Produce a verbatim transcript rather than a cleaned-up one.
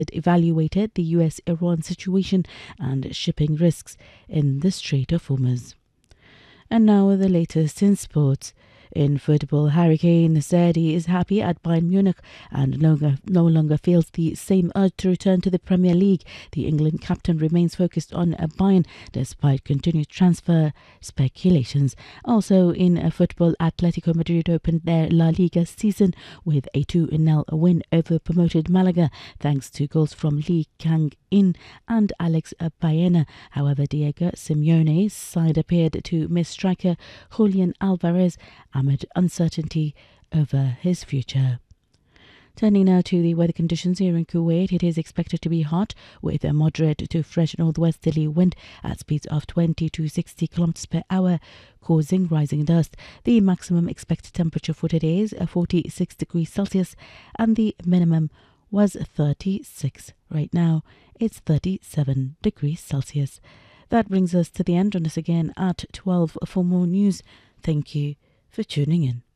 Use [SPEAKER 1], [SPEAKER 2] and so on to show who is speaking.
[SPEAKER 1] It evaluated the U S Iran situation and shipping risks in the Strait of Hormuz. And now the latest in sports. In football, Hurricane said he is happy at Bayern Munich and no longer, no longer feels the same urge to return to the Premier League. The England captain remains focused on Bayern despite continued transfer speculations. Also in football, Atletico Madrid opened their La Liga season with a two nil win over promoted Malaga thanks to goals from Lee Kang-in and Alex Baena. However, Diego Simeone's side appeared to miss striker Julian Alvarez amid uncertainty over his future. Turning now to the weather conditions here in Kuwait, it is expected to be hot with a moderate to fresh northwesterly wind at speeds of twenty to sixty kilometers per hour, causing rising dust. The maximum expected temperature for today is forty-six degrees Celsius and the minimum was thirty-six. Right now, it's thirty-seven degrees Celsius. That brings us to the end. Join us again at twelve for more news. Thank you for tuning in.